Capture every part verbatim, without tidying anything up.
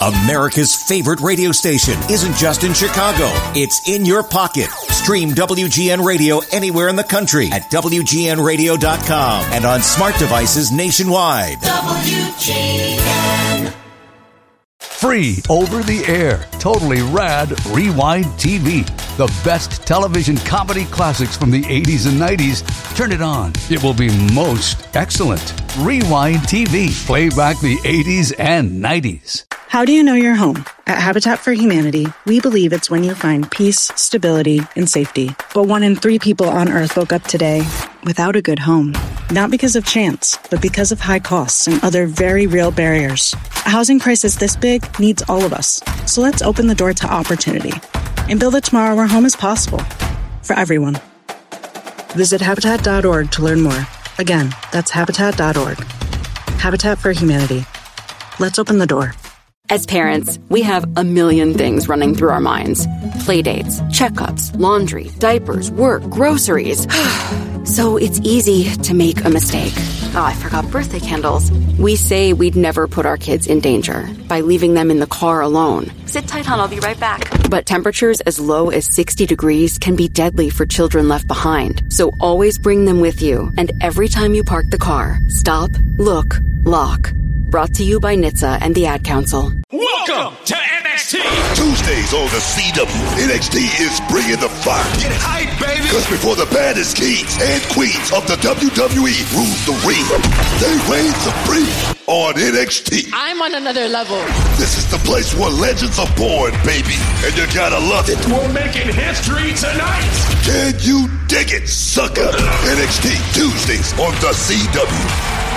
America's favorite radio station isn't just in Chicago. It's in your pocket. Stream W G N Radio anywhere in the country at W G N radio dot com and on smart devices nationwide. W G N. Free over the air, totally rad Rewind T V. The best television comedy classics from the eighties and nineties. Turn it on. It will be most excellent. Rewind T V. Play back the eighties and nineties. How do you know you're home? At Habitat for Humanity, we believe it's when you find peace, stability, and safety. But one in three people on Earth woke up today without a good home. Not because of chance, but because of high costs and other very real barriers. A housing crisis this big needs all of us. So let's open the door to opportunity and build a tomorrow where home is possible for everyone. Visit Habitat dot org to learn more. Again, that's Habitat dot org. Habitat for Humanity. Let's open the door. As parents, we have a million things running through our minds. Playdates, checkups, laundry, diapers, work, groceries. So it's easy to make a mistake. Oh, I forgot birthday candles. We say we'd never put our kids in danger by leaving them in the car alone. Sit tight, hon, I'll be right back. But temperatures as low as sixty degrees can be deadly for children left behind. So always bring them with you. And every time you park the car, stop, look, lock. Brought to you by N H T S A and the Ad Council. Welcome to N X T. Tuesdays on the C W, N X T is bringing the fire. Get hype, baby. Because before the baddest kings and queens of the W W E rule the ring, they reign supreme on N X T. I'm on another level. This is the place where legends are born, baby. And you gotta love it. We're making history tonight. Can you dig it, sucker? N X T Tuesdays on the C W.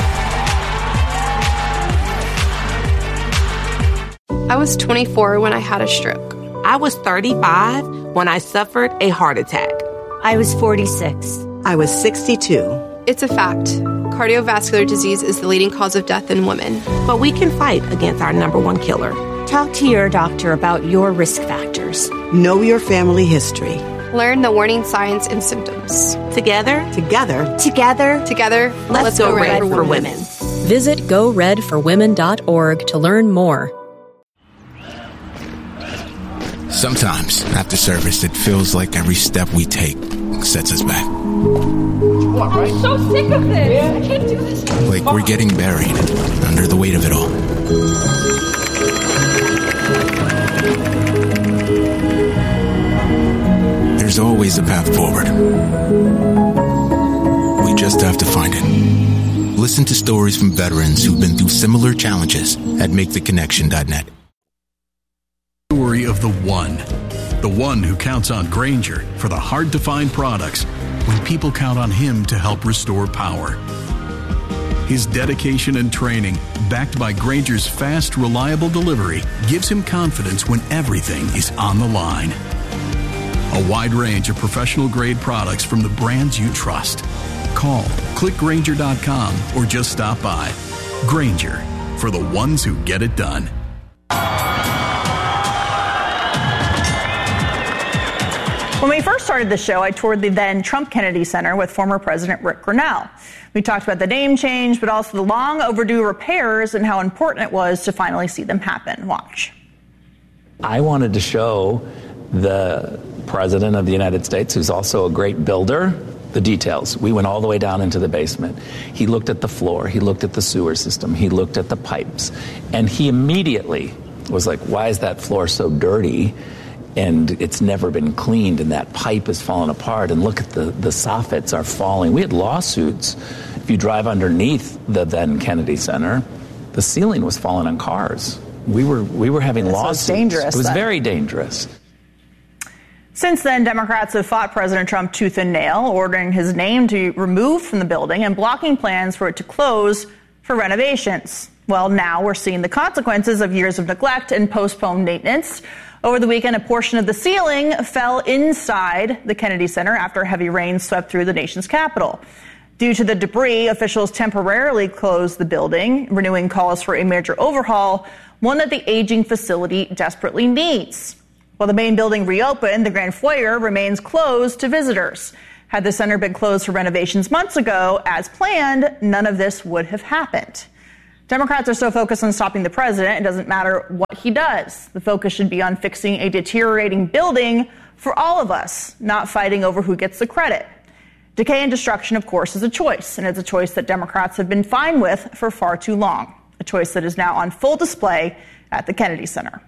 I was twenty-four when I had a stroke. I was thirty-five when I suffered a heart attack. I was forty-six. I was sixty-two. It's a fact. Cardiovascular disease is the leading cause of death in women. But we can fight against our number one killer. Talk to your doctor about your risk factors. Know your family history. Learn the warning signs and symptoms. Together, together, together, together, let's, let's go, go red, red for women. women. Visit go red for women dot org to learn more. Sometimes, after service, it feels like every step we take sets us back. I'm so sick of this. I can't do this. Like we're getting buried under the weight of it all. There's always a path forward. We just have to find it. Listen to stories from veterans who've been through similar challenges at make the connection dot net. Story of the one. The one who counts on Grainger for the hard-to-find products when people count on him to help restore power. His dedication and training, backed by Grainger's fast, reliable delivery, gives him confidence when everything is on the line. A wide range of professional-grade products from the brands you trust. Call, click Grainger dot com, or just stop by. Grainger, for the ones who get it done. When we first started the show, I toured the then Trump Kennedy Center with former President Rick Grenell. We talked about the name change, but also the long overdue repairs and how important it was to finally see them happen. Watch. I wanted to show the President of the United States, who's also a great builder, the details. We went all the way down into the basement. He looked at the floor. He looked at the sewer system. He looked at the pipes. And he immediately was like, why is that floor so dirty? And it's never been cleaned, and that pipe is falling apart, and look at the, the soffits are falling. We had lawsuits. If you drive underneath the then Kennedy Center, the ceiling was falling on cars. We were we were having this lawsuits. Was dangerous, it was then. very dangerous. Since then, Democrats have fought President Trump tooth and nail, ordering his name to be removed from the building and blocking plans for it to close for renovations. Well, now we're seeing the consequences of years of neglect and postponed maintenance. Over the weekend, a portion of the ceiling fell inside the Kennedy Center after heavy rain swept through the nation's capital. Due to the debris, officials temporarily closed the building, renewing calls for a major overhaul, one that the aging facility desperately needs. While the main building reopened, the Grand Foyer remains closed to visitors. Had the center been closed for renovations months ago, as planned, none of this would have happened. Democrats are so focused on stopping the president, it doesn't matter what he does. The focus should be on fixing a deteriorating building for all of us, not fighting over who gets the credit. Decay and destruction, of course, is a choice, and it's a choice that Democrats have been fine with for far too long, a choice that is now on full display at the Kennedy Center.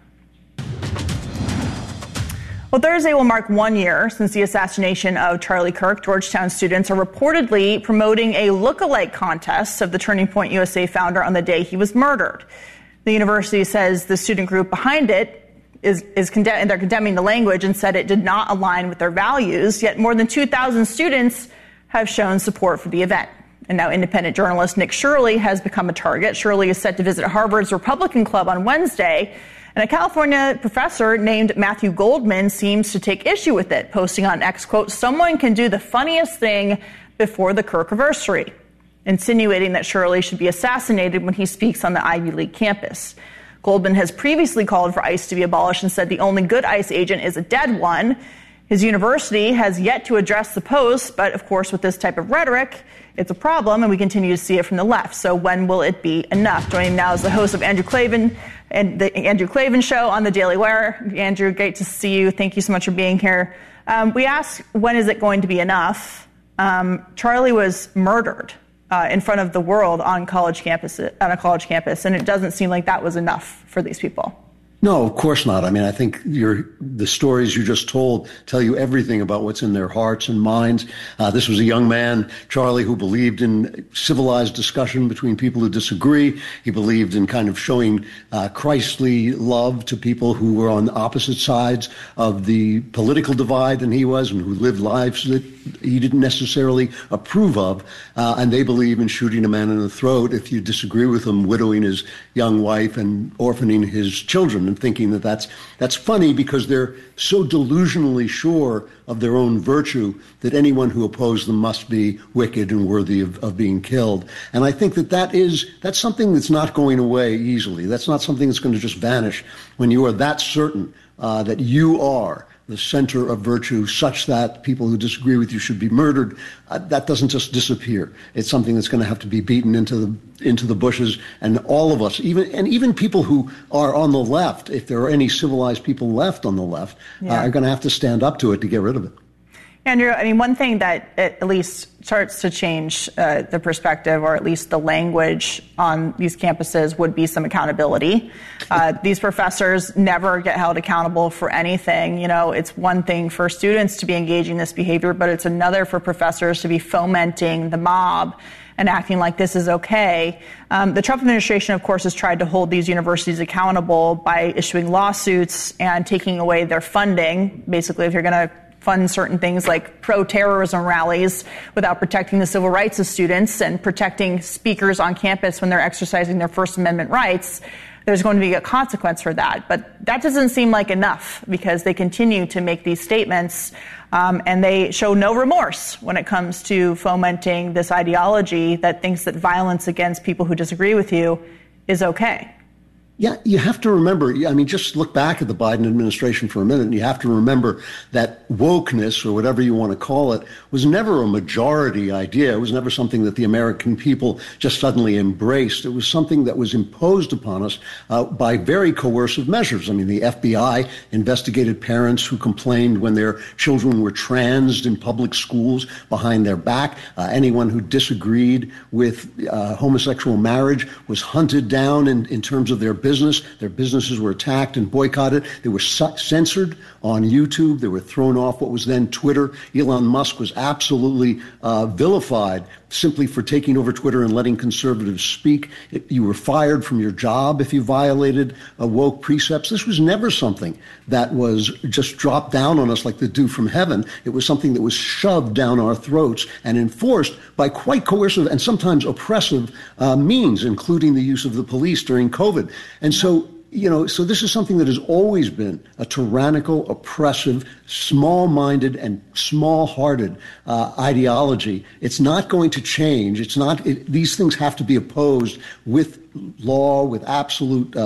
Well, Thursday will mark one year since the assassination of Charlie Kirk. Georgetown students are reportedly promoting a look-alike contest of the Turning Point U S A founder on the day he was murdered. The university says the student group behind it is, is condemn- and they're condemning the language and said it did not align with their values, yet more than two thousand students have shown support for the event. And now independent journalist Nick Shirley has become a target. Shirley is set to visit Harvard's Republican Club on Wednesday. And a California professor named Matthew Goldman seems to take issue with it, posting on X, quote, "Someone can do the funniest thing before the Kirk-versary," insinuating that Shirley should be assassinated when he speaks on the Ivy League campus. Goldman has previously called for ICE to be abolished and said the only good ICE agent is a dead one. His university has yet to address the post, but of course with this type of rhetoric, it's a problem, and we continue to see it from the left. So when will it be enough? Joining me now is the host of Andrew Klavan and the Andrew Klavan Show on the Daily Wire. Andrew, great to see you. Thank you so much for being here. Um, we asked, when is it going to be enough? Um, Charlie was murdered uh, in front of the world on college campus, on a college campus, and it doesn't seem like that was enough for these people. No, of course not. I mean, I think your, the stories you just told tell you everything about what's in their hearts and minds. Uh, this was a young man, Charlie, who believed in civilized discussion between people who disagree. He believed in kind of showing uh, Christly love to people who were on opposite sides of the political divide than he was, and who lived lives that he didn't necessarily approve of. Uh, and they believe in shooting a man in the throat if you disagree with him, widowing his young wife and orphaning his children, and thinking that that's, that's funny because they're so delusionally sure of their own virtue that anyone who opposed them must be wicked and worthy of, of being killed. And I think that that is, that's something that's not going away easily. That's not something that's going to just vanish when you are that certain uh, that you are the center of virtue, such that people who disagree with you should be murdered. Uh, that doesn't just disappear. It's something that's going to have to be beaten into the into the bushes. And all of us, even and even people who are on the left, if there are any civilized people left on the left, yeah. uh, are going to have to stand up to it to get rid of it. Andrew, I mean, one thing that at least starts to change uh, the perspective, or at least the language on these campuses, would be some accountability. Uh, these professors never get held accountable for anything. You know, it's one thing for students to be engaging in this behavior, but it's another for professors to be fomenting the mob and acting like this is okay. Um, the Trump administration, of course, has tried to hold these universities accountable by issuing lawsuits and taking away their funding. Basically, if you're going to fund certain things like pro-terrorism rallies without protecting the civil rights of students and protecting speakers on campus when they're exercising their First Amendment rights, there's going to be a consequence for that. But that doesn't seem like enough, because they continue to make these statements um, and they show no remorse when it comes to fomenting this ideology that thinks that violence against people who disagree with you is okay. Yeah, you have to remember, I mean, just look back at the Biden administration for a minute, and you have to remember that wokeness, or whatever you want to call it, was never a majority idea. It was never something that the American people just suddenly embraced. It was something that was imposed upon us uh, by very coercive measures. I mean, the F B I investigated parents who complained when their children were transed in public schools behind their back. Uh, anyone who disagreed with uh, homosexual marriage was hunted down in, in terms of their business. Business. Their businesses were attacked and boycotted. They were censored on YouTube. They were thrown off what was then Twitter. Elon Musk was absolutely uh, vilified simply for taking over Twitter and letting conservatives speak. It, you were fired from your job if you violated uh, woke precepts. This was never something that was just dropped down on us like the dew from heaven. It was something that was shoved down our throats and enforced by quite coercive and sometimes oppressive uh, means, including the use of the police during COVID. And so, you know, so this is something that has always been a tyrannical, oppressive, small-minded, and small-hearted uh, ideology. It's not going to change. It's not. It, these things have to be opposed with law, with absolute uh,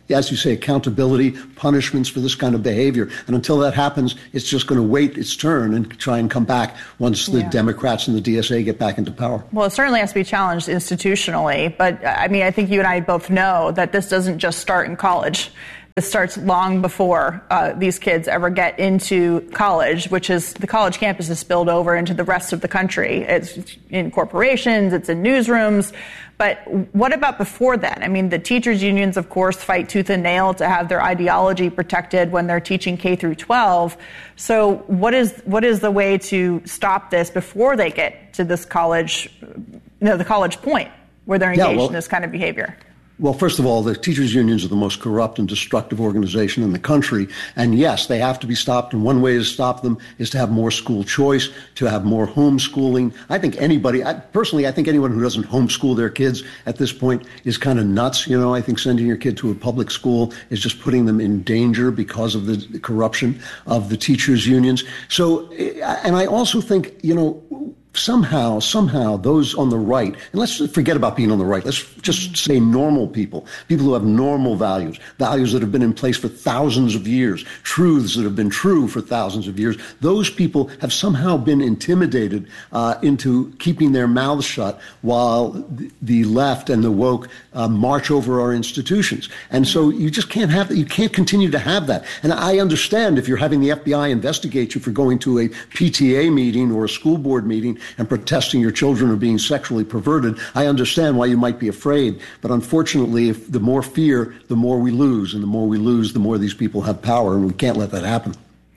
as you say, accountability, punishments for this kind of behavior. And until that happens, it's just going to wait its turn and try and come back once the yeah. Democrats and the D S A get back into power. Well, it certainly has to be challenged institutionally. But, I mean, I think you and I both know that this doesn't just start in college. This starts long before uh, these kids ever get into college, which is the college campus is spilled over into the rest of the country. It's in corporations, it's in newsrooms. But what about before then? I mean, the teachers' unions, of course, fight tooth and nail to have their ideology protected when they're teaching K through twelve. So what is what is the way to stop this before they get to this college, you know, the college point where they're engaged yeah, well, in this kind of behavior? Well, first of all, the teachers' unions are the most corrupt and destructive organization in the country. And yes, they have to be stopped. And one way to stop them is to have more school choice, to have more homeschooling. I think anybody, I, personally, I think anyone who doesn't homeschool their kids at this point is kind of nuts. You know, I think sending your kid to a public school is just putting them in danger because of the corruption of the teachers' unions. So, and I also think, you know, Somehow, somehow, those on the right, and let's forget about being on the right, let's just say normal people, people who have normal values, values that have been in place for thousands of years, truths that have been true for thousands of years, those people have somehow been intimidated uh, into keeping their mouths shut while the left and the woke uh, march over our institutions. And so you just can't have that. You can't continue to have that. And I understand if you're having the F B I investigate you for going to a P T A meeting or a school board meeting and protesting your children are being sexually perverted, I understand why you might be afraid. But unfortunately, if the more fear, the more we lose. And the more we lose, the more these people have power. And we can't let that happen.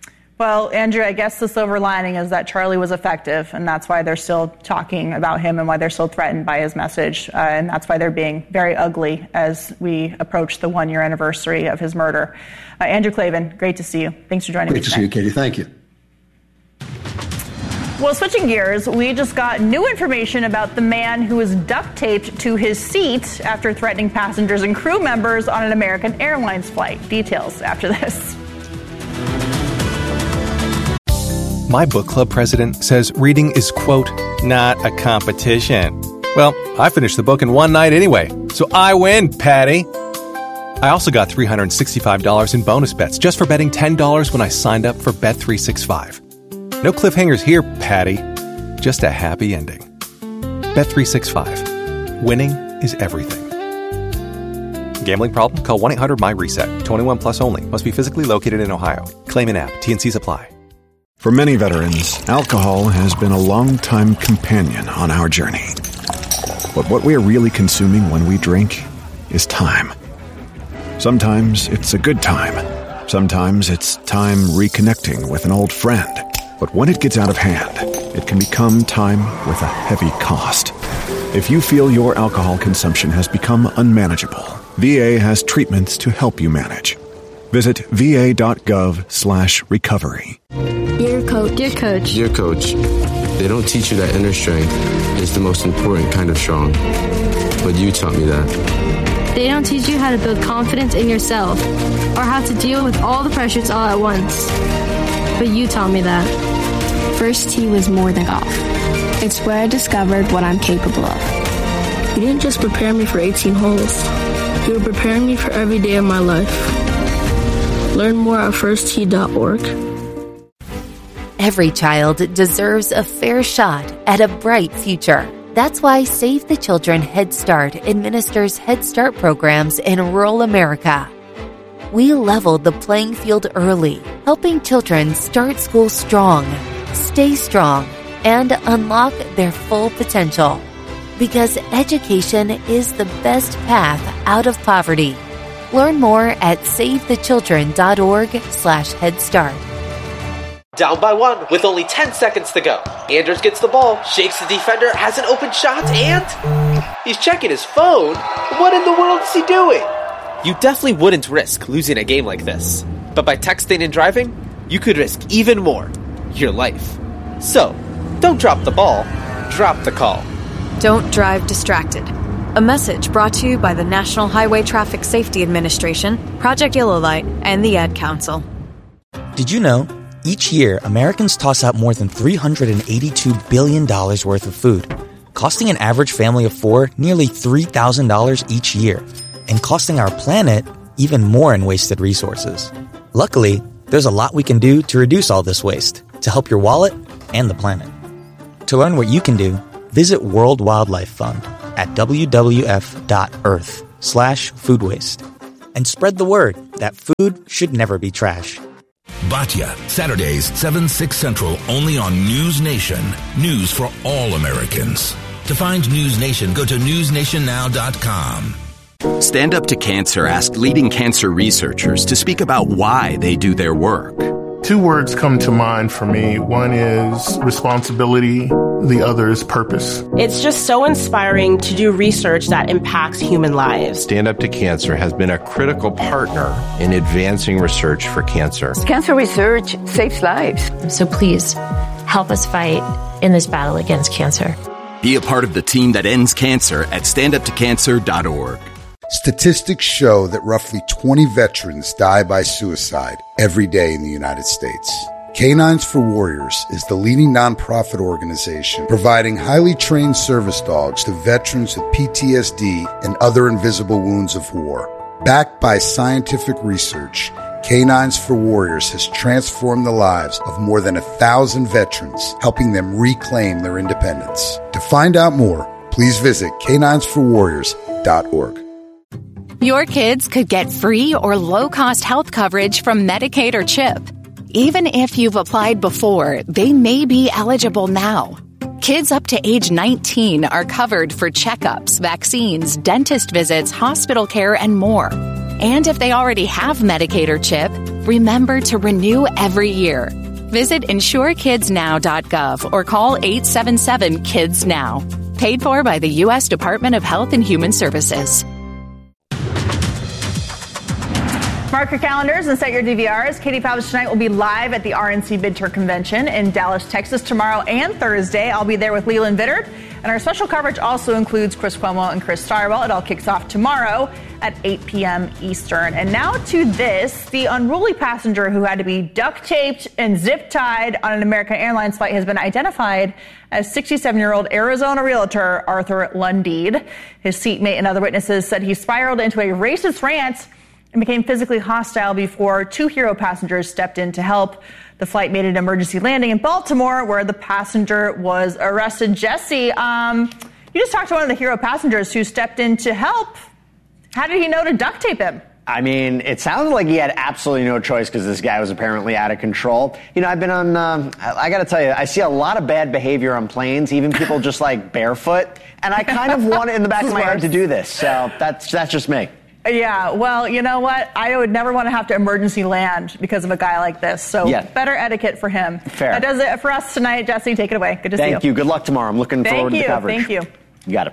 Well, Andrew, I guess the silver lining is that Charlie was effective. And that's why they're still talking about him and why they're still threatened by his message. Uh, and that's why they're being very ugly as we approach the one-year anniversary of his murder. Uh, Andrew Klavan, great to see you. Thanks for joining great me today. Great to see you, Katie. Thank you. Well, switching gears, we just got new information about the man who was duct taped to his seat after threatening passengers and crew members on an American Airlines flight. Details after this. My book club president says reading is, quote, not a competition. Well, I finished the book in one night anyway, so I win, Patty. I also got three hundred sixty-five dollars in bonus bets just for betting ten dollars when I signed up for Bet three sixty-five. No cliffhangers here, Patty. Just a happy ending. Bet three sixty-five. Winning is everything. Gambling problem? Call one eight hundred my reset. twenty-one plus only. Must be physically located in Ohio. Claim in app. T N Cs apply. For many veterans, alcohol has been a long-time companion on our journey. But what we are really consuming when we drink is time. Sometimes it's a good time. Sometimes it's time reconnecting with an old friend. But when it gets out of hand, it can become time with a heavy cost. If you feel your alcohol consumption has become unmanageable, V A has treatments to help you manage. Visit va.gov slash recovery. Dear Coach. Dear Coach. Dear Coach, they don't teach you that inner strength is the most important kind of strong. But you taught me that. They don't teach you how to build confidence in yourself or how to deal with all the pressures all at once. But you taught me that. First tee was more than golf. It's where I discovered what I'm capable of. You didn't just prepare me for eighteen holes. You were preparing me for every day of my life. Learn more at first tee dot org. Every child deserves a fair shot at a bright future. That's why Save the Children Head Start administers Head Start programs in rural America. We leveled the playing field early, helping children start school strong, stay strong, and unlock their full potential. Because education is the best path out of poverty. Learn more at savethechildren.org slash Head Start. Down by one with only ten seconds to go. Anders gets the ball, shakes the defender, has an open shot, and he's checking his phone. What in the world is he doing? You definitely wouldn't risk losing a game like this. But by texting and driving, you could risk even more. Your life. So, don't drop the ball, drop the call. Don't drive distracted. A message brought to you by the National Highway Traffic Safety Administration, Project Yellow Light, and the Ad Council. Did you know, each year, Americans toss out more than three hundred eighty-two billion dollars worth of food, costing an average family of four nearly three thousand dollars each year, and costing our planet even more in wasted resources. Luckily, there's a lot we can do to reduce all this waste, to help your wallet and the planet. To learn what you can do, visit World Wildlife Fund at w w f dot earth slash food waste. And spread the word that food should never be trash. Batya, Saturdays, seven, six Central, only on News Nation. News for all Americans. To find News Nation, go to news nation now dot com. Stand Up to Cancer asked leading cancer researchers to speak about why they do their work. Two words come to mind for me. One is responsibility. The other is purpose. It's just so inspiring to do research that impacts human lives. Stand Up to Cancer has been a critical partner in advancing research for cancer. Cancer research saves lives. So please help us fight in this battle against cancer. Be a part of the team that ends cancer at stand up to cancer dot org. Statistics show that roughly twenty veterans die by suicide every day in the United States. Canines for Warriors is the leading nonprofit organization providing highly trained service dogs to veterans with P T S D and other invisible wounds of war. Backed by scientific research, Canines for Warriors has transformed the lives of more than a thousand veterans, helping them reclaim their independence. To find out more, please visit canines for warriors dot org. Your kids could get free or low-cost health coverage from Medicaid or CHIP. Even if you've applied before, they may be eligible now. Kids up to age nineteen are covered for checkups, vaccines, dentist visits, hospital care, and more. And if they already have Medicaid or CHIP, remember to renew every year. Visit insure kids now dot gov or call eight seven seven kids now. Paid for by the U S Department of Health and Human Services. Mark your calendars and set your D V Rs. Katie Pavlich tonight will be live at the R N C Midterm Convention in Dallas, Texas tomorrow and Thursday. I'll be there with Leland Vittert. And our special coverage also includes Chris Cuomo and Chris Stirewell. It all kicks off tomorrow at eight p.m. Eastern. And now to this. The unruly passenger who had to be duct taped and zip tied on an American Airlines flight has been identified as sixty-seven-year-old Arizona realtor Arthur Lundeed. His seatmate and other witnesses said he spiraled into a racist rant and became physically hostile before two hero passengers stepped in to help. The flight made an emergency landing in Baltimore where the passenger was arrested. Jesse, um, you just talked to one of the hero passengers who stepped in to help. How did he know to duct tape him? I mean, it sounded like he had absolutely no choice because this guy was apparently out of control. You know, I've been on, um, I, I got to tell you, I see a lot of bad behavior on planes, even people just like barefoot. And I kind of want it in the back of my head to do this. So that's that's just me. Yeah, well, you know what? I would never want to have to emergency land because of a guy like this. So yeah. Better etiquette for him. Fair. That does it for us tonight. Jesse, take it away. Good to Thank see you. Thank you. Good luck tomorrow. I'm looking Thank forward you. to the coverage. Thank you. You got it.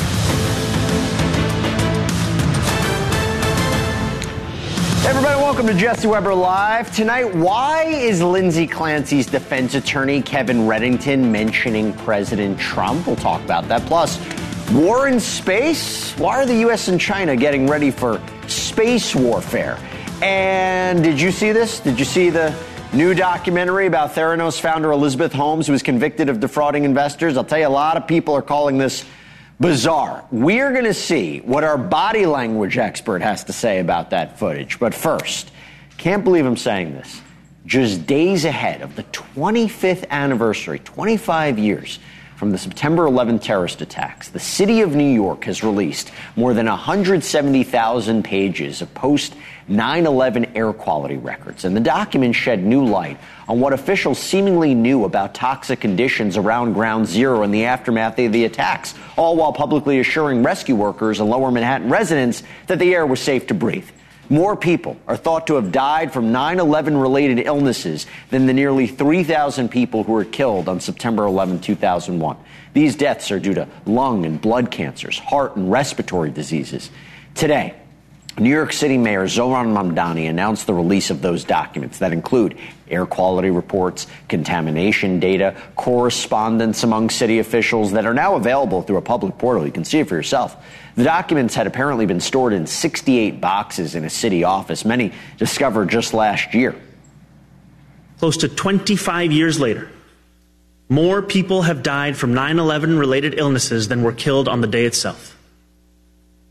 Hey everybody, welcome to Jesse Weber Live. Tonight, why is Lindsay Clancy's defense attorney, Kevin Reddington, mentioning President Trump? We'll talk about that. Plus, war in space? Why are the U S and China getting ready for space warfare? And did you see this? Did you see the new documentary about Theranos founder Elizabeth Holmes, who was convicted of defrauding investors? I'll tell you, a lot of people are calling this bizarre. We're going to see what our body language expert has to say about that footage. But first, can't believe I'm saying this. Just days ahead of the twenty-fifth anniversary, twenty-five years from the September eleventh terrorist attacks, the city of New York has released more than one hundred seventy thousand pages of post nine eleven air quality records. And the documents shed new light on what officials seemingly knew about toxic conditions around Ground Zero in the aftermath of the attacks, all while publicly assuring rescue workers and Lower Manhattan residents that the air was safe to breathe. More people are thought to have died from nine eleven related illnesses than the nearly three thousand people who were killed on September eleventh, two thousand one. These deaths are due to lung and blood cancers, heart and respiratory diseases. Today, New York City Mayor Zohran Mamdani announced the release of those documents that include air quality reports, contamination data, correspondence among city officials that are now available through a public portal. You can see it for yourself. The documents had apparently been stored in sixty-eight boxes in a city office, many discovered just last year. Close to twenty-five years later, more people have died from nine eleven related illnesses than were killed on the day itself.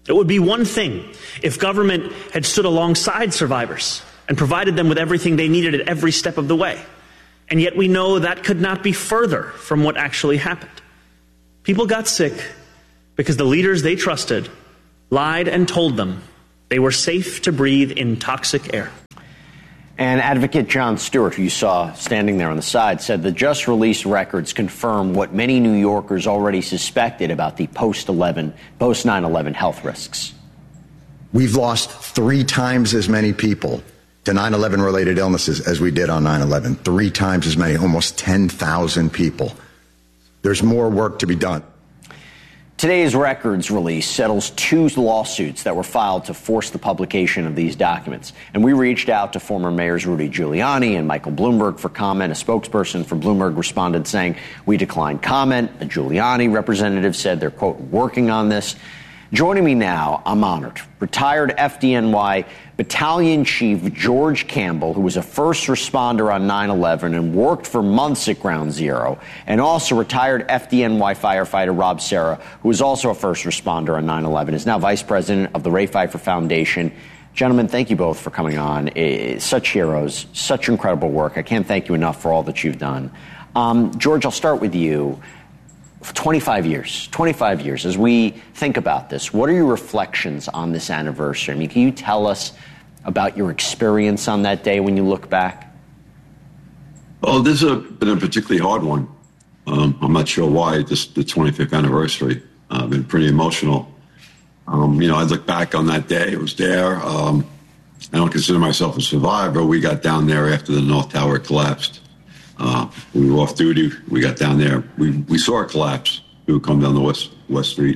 It would be one thing if government had stood alongside survivors and provided them with everything they needed at every step of the way. And yet we know that could not be further from what actually happened. People got sick because the leaders they trusted lied and told them they were safe to breathe in toxic air. And Advocate Jon Stewart, who you saw standing there on the side, said the just released records confirm what many New Yorkers already suspected about the post eleven, post nine eleven health risks. We've lost three times as many people to nine eleven related illnesses as we did on nine eleven. Three times as many, almost ten thousand people. There's more work to be done. Today's records release settles two lawsuits that were filed to force the publication of these documents. And we reached out to former mayors Rudy Giuliani and Michael Bloomberg for comment. A spokesperson for Bloomberg responded saying, "We decline comment." A Giuliani representative said they're, quote, "working on this." Joining me now, I'm honored, retired F D N Y Battalion Chief George Campbell, who was a first responder on nine eleven and worked for months at Ground Zero, and also retired F D N Y firefighter Rob Serra, who was also a first responder on nine eleven, is now vice president of the Ray Pfeiffer Foundation. Gentlemen, thank you both for coming on. It's such heroes, such incredible work. I can't thank you enough for all that you've done. Um, George, I'll start with you. For twenty-five years, twenty-five years, as we think about this, what are your reflections on this anniversary? I mean, can you tell us about your experience on that day when you look back? Well, this has been a particularly hard one. Um, I'm not sure why, just the twenty-fifth anniversary. I've uh, been pretty emotional. Um, you know, I look back on that day. It was there. Um, I don't consider myself a survivor. We got down there after the North Tower collapsed. Uh, we were off duty. We got down there. We we saw it collapse. We would come down the West West Street.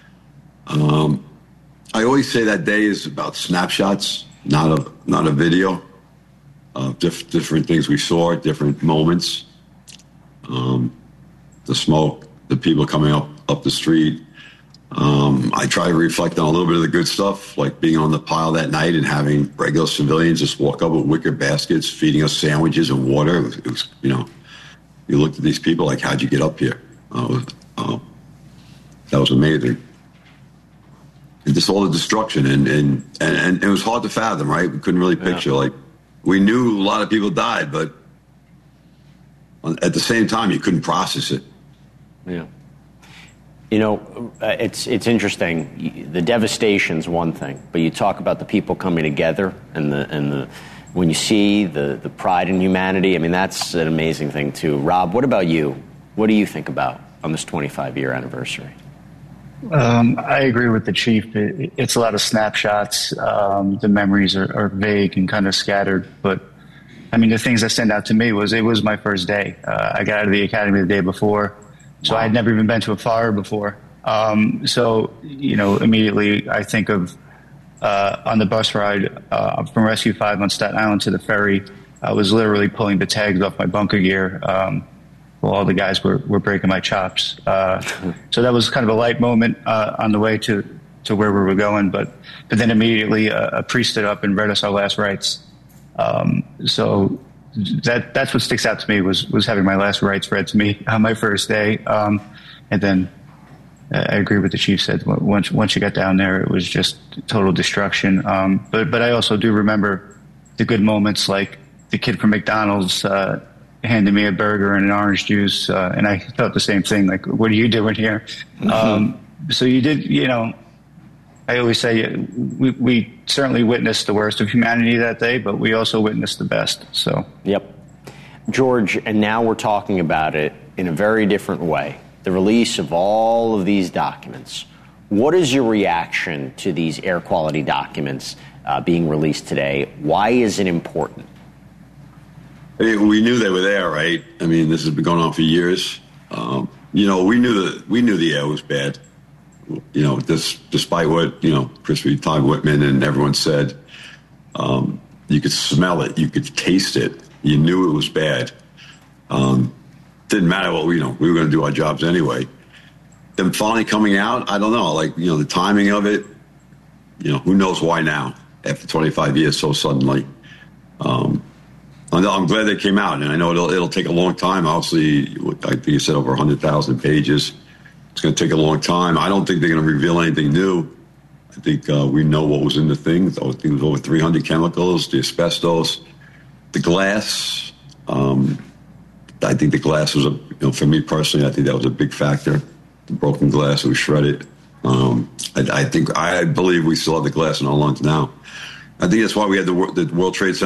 Um, I always say that day is about snapshots, not a not a video of diff, different things we saw, different moments. Um, the smoke, the people coming up up the street. Um, I try to reflect on a little bit of the good stuff, like being on the pile that night and having regular civilians just walk up with wicker baskets, feeding us sandwiches and water. It was, it was you know, you looked at these people like, how'd you get up here? Uh, uh, that was amazing. And just all the destruction. And, and, and, and it was hard to fathom, right? We couldn't really picture. Yeah. Like, we knew a lot of people died, but at the same time, you couldn't process it. Yeah. You know, uh, it's it's interesting. The devastation's one thing, but you talk about the people coming together and the and the when you see the the pride in humanity. I mean, that's an amazing thing too. Rob, what about you? What do you think about on this twenty-five year anniversary? Um, I agree with the chief. It, it's a lot of snapshots. Um, the memories are, are vague and kind of scattered, but I mean, the things that stand out to me was it was my first day. Uh, I got out of the academy the day before. So I had never even been to a fire before. Um, so, you know, immediately I think of uh, on the bus ride uh, from Rescue five on Staten Island to the ferry, I was literally pulling the tags off my bunker gear um, while all the guys were, were breaking my chops. Uh, so that was kind of a light moment uh, on the way to, to where we were going. But, but then immediately a, a priest stood up and read us our last rites. Um, so... That that's what sticks out to me was was having my last rites read to me on my first day, um, and then uh, I agree with the chief said. Once once you got down there, it was just total destruction. Um, but but I also do remember the good moments, like the kid from McDonald's uh, handed me a burger and an orange juice, uh, and I felt the same thing. Like, what are you doing here? Mm-hmm. Um, so you did, you know. I always say we, we certainly witnessed the worst of humanity that day, but we also witnessed the best. So, yep. George, and now we're talking about it in a very different way. The release of all of these documents. What is your reaction to these air quality documents uh, being released today? Why is it important? Hey, we knew they were there, right? I mean, this has been going on for years. Um, you know, we knew that we knew the air was bad. You know, this, despite what, you know, Chris Reed, Todd Whitman and everyone said, um, you could smell it. You could taste it. You knew it was bad. Um, didn't matter what we, you know, we were going to do our jobs anyway. Them finally coming out, I don't know, like, you know, the timing of it, you know, who knows why now after twenty-five years so suddenly. Um, I'm glad they came out, and I know it'll, it'll take a long time. Obviously, I think you said over one hundred thousand pages. It's going to take a long time. I don't think they're going to reveal anything new. I think uh, we know what was in the thing. I think it was over three hundred chemicals, the asbestos, the glass. Um, I think the glass was, a, you know, for me personally, I think that was a big factor. The broken glass was shredded. Um, I, I think, I believe we still have the glass in our lungs now. I think that's why we had the, the World Trade Center